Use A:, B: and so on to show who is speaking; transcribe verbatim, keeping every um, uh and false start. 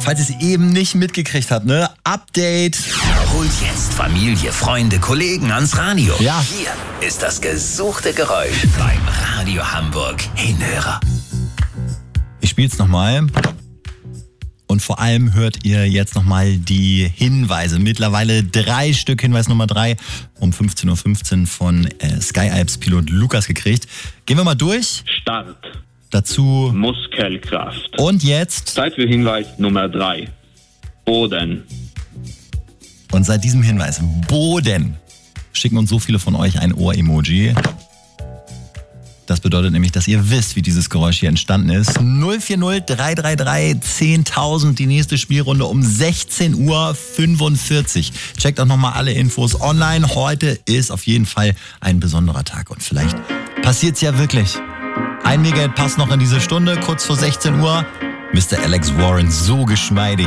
A: Falls ihr es eben nicht mitgekriegt habt, ne? Update.
B: Holt jetzt Familie, Freunde, Kollegen ans Radio.
A: Ja.
B: Hier ist das gesuchte Geräusch beim Radio Hamburg Hinhörer.
A: Ich spiel's nochmal. Und vor allem hört ihr jetzt nochmal die Hinweise. Mittlerweile drei Stück, Hinweis Nummer drei, um fünfzehn Uhr fünfzehn von äh, Sky Alps Pilot Lukas gekriegt. Gehen wir mal durch.
C: Start.
A: Dazu
C: Muskelkraft.
A: und jetzt.
C: Zeit für Hinweis Nummer drei. Boden.
A: Und seit diesem Hinweis, Boden, schicken uns so viele von euch ein Ohr-Emoji. Das bedeutet nämlich, dass ihr wisst, wie dieses Geräusch hier entstanden ist. null vier null drei drei drei zehntausend, die nächste Spielrunde um sechzehn Uhr fünfundvierzig. Checkt auch nochmal alle Infos online. Heute ist auf jeden Fall ein besonderer Tag und vielleicht passiert's ja wirklich. Ein Megahertz passt noch in diese Stunde, kurz vor sechzehn Uhr. Mister Alex Warren, so geschmeidig.